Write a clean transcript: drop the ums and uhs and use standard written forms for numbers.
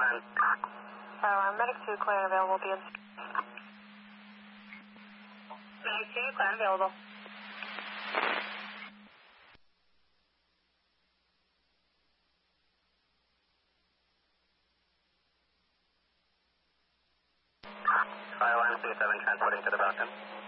Medic 2, clear and available, be in. Medic 2, clear and available. Fire line C7 transporting to the Brockton.